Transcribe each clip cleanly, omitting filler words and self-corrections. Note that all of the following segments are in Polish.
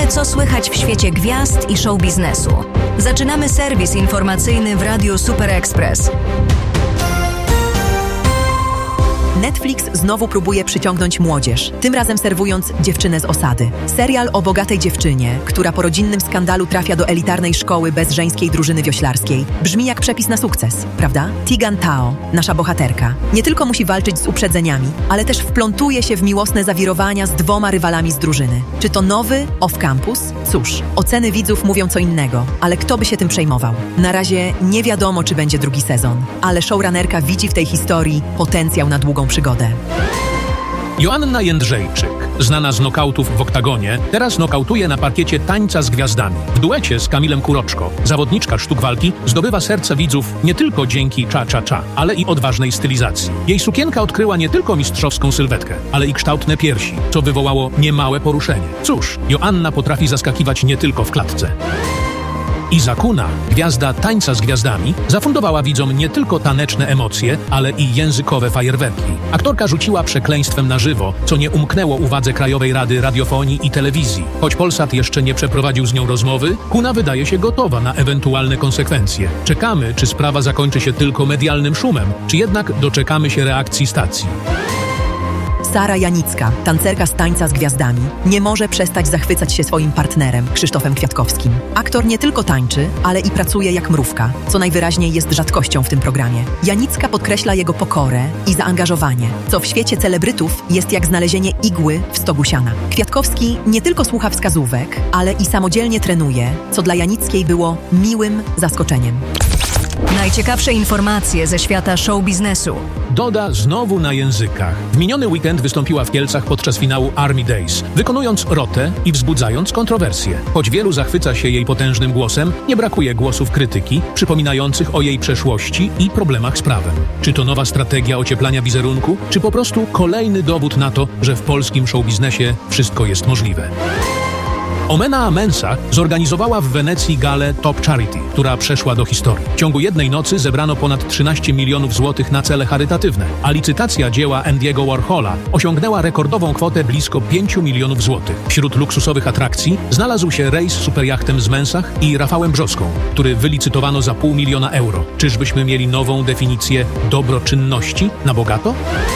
Wiemy, co słychać w świecie gwiazd i show biznesu. Zaczynamy serwis informacyjny w Radiu Super Express. Netflix znowu próbuje przyciągnąć młodzież, tym razem serwując Dziewczynę z osady. Serial o bogatej dziewczynie, która po rodzinnym skandalu trafia do elitarnej szkoły bez żeńskiej drużyny wioślarskiej. Brzmi jak przepis na sukces, prawda? Tegan Tao, nasza bohaterka, nie tylko musi walczyć z uprzedzeniami, ale też wplątuje się w miłosne zawirowania z 2 rywalami z drużyny. Czy to nowy off-campus? Cóż, oceny widzów mówią co innego, ale kto by się tym przejmował? Na razie nie wiadomo, czy będzie drugi sezon, ale showrunnerka widzi w tej historii potencjał na długą przygodę. Joanna Jędrzejczyk, znana z nokautów w oktagonie, teraz nokautuje na parkiecie Tańca z Gwiazdami. W duecie z Kamilem Kuroczko, zawodniczka sztuk walki, zdobywa serce widzów nie tylko dzięki cza-cza-cza, ale i odważnej stylizacji. Jej sukienka odkryła nie tylko mistrzowską sylwetkę, ale i kształtne piersi, co wywołało niemałe poruszenie. Cóż, Joanna potrafi zaskakiwać nie tylko w klatce. Iza Kuna, gwiazda Tańca z Gwiazdami, zafundowała widzom nie tylko taneczne emocje, ale i językowe fajerwerki. Aktorka rzuciła przekleństwem na żywo, co nie umknęło uwadze Krajowej Rady Radiofonii i Telewizji. Choć Polsat jeszcze nie przeprowadził z nią rozmowy, Kuna wydaje się gotowa na ewentualne konsekwencje. Czekamy, czy sprawa zakończy się tylko medialnym szumem, czy jednak doczekamy się reakcji stacji. Sara Janicka, tancerka z Tańca z Gwiazdami, nie może przestać zachwycać się swoim partnerem, Krzysztofem Kwiatkowskim. Aktor nie tylko tańczy, ale i pracuje jak mrówka, co najwyraźniej jest rzadkością w tym programie. Janicka podkreśla jego pokorę i zaangażowanie, co w świecie celebrytów jest jak znalezienie igły w stogu siana. Kwiatkowski nie tylko słucha wskazówek, ale i samodzielnie trenuje, co dla Janickiej było miłym zaskoczeniem. Najciekawsze informacje ze świata show biznesu. Doda znowu na językach. W miniony weekend wystąpiła w Kielcach podczas finału Army Days, wykonując rotę i wzbudzając kontrowersje. Choć wielu zachwyca się jej potężnym głosem, nie brakuje głosów krytyki, przypominających o jej przeszłości i problemach z prawem. Czy to nowa strategia ocieplania wizerunku, czy po prostu kolejny dowód na to, że w polskim show biznesie wszystko jest możliwe? Omena Mensa zorganizowała w Wenecji galę Top Charity, która przeszła do historii. W ciągu jednej nocy zebrano ponad 13 milionów złotych na cele charytatywne, a licytacja dzieła Andiego Warhola osiągnęła rekordową kwotę blisko 5 milionów złotych. Wśród luksusowych atrakcji znalazł się rejs superjachtem z Mensach i Rafałem Brzoską, który wylicytowano za 500 000 euro. Czyżbyśmy mieli nową definicję dobroczynności na bogato?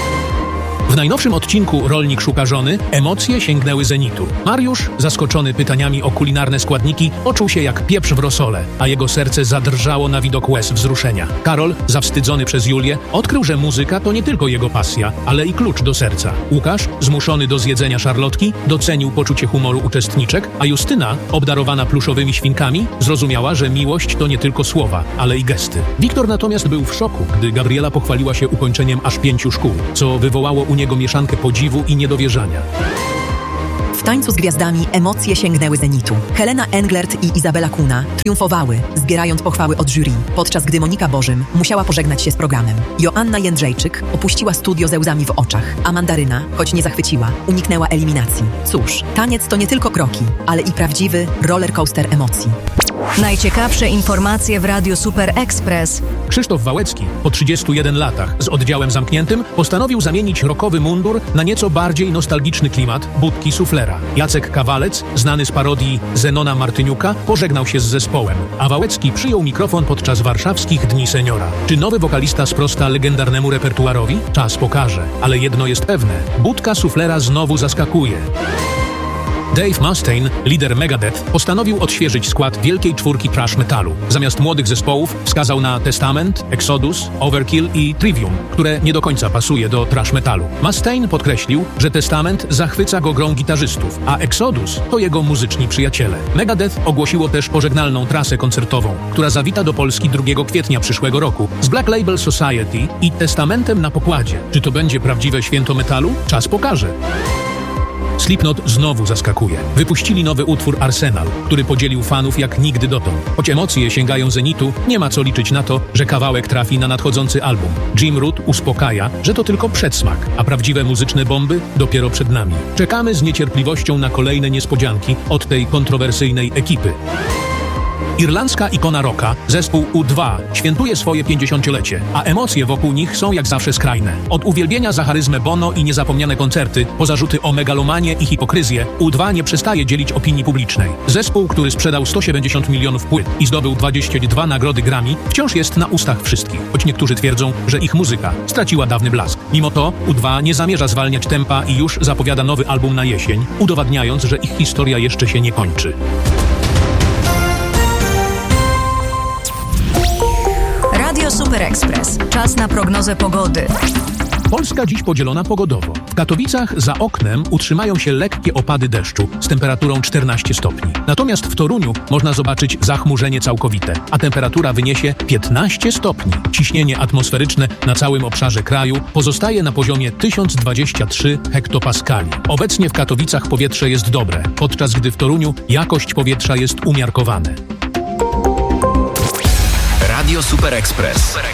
W najnowszym odcinku Rolnik szuka żony emocje sięgnęły zenitu. Mariusz, zaskoczony pytaniami o kulinarne składniki, poczuł się jak pieprz w rosole, a jego serce zadrżało na widok łez wzruszenia. Karol, zawstydzony przez Julię, odkrył, że muzyka to nie tylko jego pasja, ale i klucz do serca. Łukasz, zmuszony do zjedzenia szarlotki, docenił poczucie humoru uczestniczek, a Justyna, obdarowana pluszowymi świnkami, zrozumiała, że miłość to nie tylko słowa, ale i gesty. Wiktor natomiast był w szoku, gdy Gabriela pochwaliła się ukończeniem aż 5 szkół, co wywołało u niego mieszankę podziwu i niedowierzania. W Tańcu z Gwiazdami emocje sięgnęły zenitu. Helena Englert i Izabela Kuna triumfowały, zbierając pochwały od jury, podczas gdy Monika Bożym musiała pożegnać się z programem. Joanna Jędrzejczyk opuściła studio ze łzami w oczach, a Mandaryna, choć nie zachwyciła, uniknęła eliminacji. Cóż, taniec to nie tylko kroki, ale i prawdziwy rollercoaster emocji. Najciekawsze informacje w Radiu Super Express. Krzysztof Wałecki po 31 latach z oddziałem zamkniętym postanowił zamienić rockowy mundur na nieco bardziej nostalgiczny klimat budki suflera. Jacek Kawalec, znany z parodii Zenona Martyniuka, pożegnał się z zespołem, a Wałecki przyjął mikrofon podczas warszawskich Dni Seniora. Czy nowy wokalista sprosta legendarnemu repertuarowi? Czas pokaże, ale jedno jest pewne. Budka suflera znowu zaskakuje. Dave Mustaine, lider Megadeth, postanowił odświeżyć skład wielkiej czwórki thrash metalu. Zamiast młodych zespołów wskazał na Testament, Exodus, Overkill i Trivium, które nie do końca pasuje do thrash metalu. Mustaine podkreślił, że Testament zachwyca go grą gitarzystów, a Exodus to jego muzyczni przyjaciele. Megadeth ogłosiło też pożegnalną trasę koncertową, która zawita do Polski 2 kwietnia przyszłego roku z Black Label Society i Testamentem na pokładzie. Czy to będzie prawdziwe święto metalu? Czas pokaże. Slipknot znowu zaskakuje. Wypuścili nowy utwór Arsenal, który podzielił fanów jak nigdy dotąd. Choć emocje sięgają zenitu, nie ma co liczyć na to, że kawałek trafi na nadchodzący album. Jim Root uspokaja, że to tylko przedsmak, a prawdziwe muzyczne bomby dopiero przed nami. Czekamy z niecierpliwością na kolejne niespodzianki od tej kontrowersyjnej ekipy. Irlandzka ikona rocka, zespół U2, świętuje swoje 50-lecie, a emocje wokół nich są jak zawsze skrajne. Od uwielbienia za charyzmę Bono i niezapomniane koncerty, po zarzuty o megalomanię i hipokryzję, U2 nie przestaje dzielić opinii publicznej. Zespół, który sprzedał 170 milionów płyt i zdobył 22 nagrody Grammy, wciąż jest na ustach wszystkich, choć niektórzy twierdzą, że ich muzyka straciła dawny blask. Mimo to U2 nie zamierza zwalniać tempa i już zapowiada nowy album na jesień, udowadniając, że ich historia jeszcze się nie kończy. Radio Super Express. Czas na prognozę pogody. Polska dziś podzielona pogodowo. W Katowicach za oknem utrzymają się lekkie opady deszczu z temperaturą 14 stopni. Natomiast w Toruniu można zobaczyć zachmurzenie całkowite, a temperatura wyniesie 15 stopni. Ciśnienie atmosferyczne na całym obszarze kraju pozostaje na poziomie 1023 hektopaskali. Obecnie w Katowicach powietrze jest dobre, podczas gdy w Toruniu jakość powietrza jest umiarkowana. Radio Super Express.